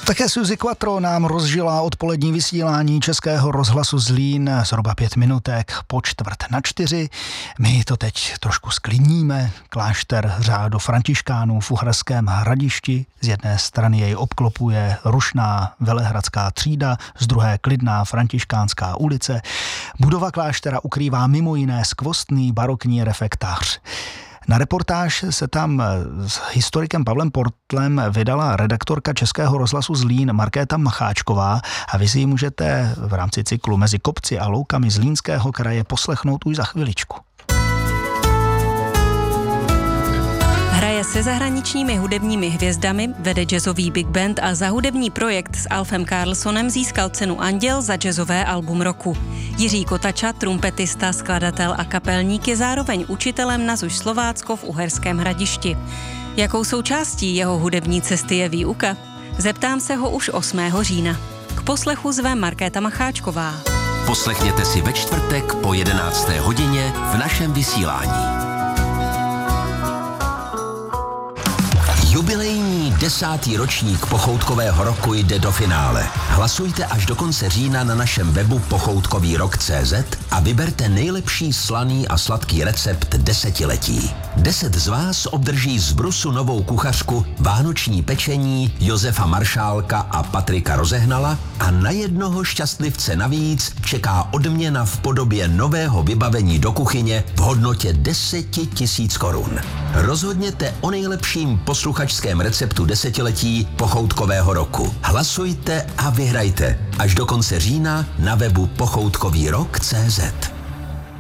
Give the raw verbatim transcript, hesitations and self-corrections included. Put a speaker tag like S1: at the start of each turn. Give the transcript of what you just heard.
S1: Také Suzy Quattro nám rozžila odpolední vysílání Českého rozhlasu Zlín zhruba pět minutek po čtvrt na čtyři. My to teď trošku sklidníme. Klášter řádu františkánů v Uherském Hradišti. Z jedné strany jej obklopuje rušná velehradská třída, z druhé klidná františkánská ulice. Budova kláštera ukrývá mimo jiné skvostný barokní refektář. Na reportáž se tam s historikem Pavlem Portlem vydala redaktorka Českého rozhlasu Zlín Markéta Macháčková a vy si ji můžete v rámci cyklu Mezi kopci a loukami Zlínského kraje poslechnout už za chviličku.
S2: Hraje se zahraničními hudebními hvězdami, vede jazzový big band a za hudební projekt s Alfem Carlsonem získal cenu Anděl za jazzové album roku. Jiří Kotača, trumpetista, skladatel a kapelník, je zároveň učitelem na ZUŠ Slovácko v Uherském Hradišti. Jakou součástí jeho hudební cesty je výuka? Zeptám se ho už osmého října. K poslechu zve Markéta Macháčková.
S3: Poslechněte si ve čtvrtek po jedenácté hodině v našem vysílání. Jubilejní desátý ročník Pochoutkového roku jde do finále. Hlasujte až do konce října na našem webu pochoutkový rok tečka cé zet a vyberte nejlepší slaný a sladký recept desetiletí. Deset z vás obdrží z Brusu novou kuchařku, vánoční pečení Josefa Maršálka a Patrika Rozehnala a na jednoho šťastlivce navíc čeká odměna v podobě nového vybavení do kuchyně v hodnotě deset tisíc korun. Rozhodněte o nejlepším posluchačském receptu desetiletí Pochoutkového roku. Hlasujte a vyhrajte až do konce října na webu pochoutkový rok tečka cé zet.